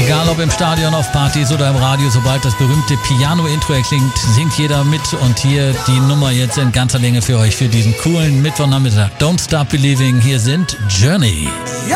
Egal ob im Stadion, auf Partys oder im Radio, sobald das berühmte Piano-Intro erklingt, singt jeder mit. Und hier die Nummer jetzt in ganzer Länge für euch für diesen coolen Mittwochnachmittag. Don't Stop Believing, hier sind Journey.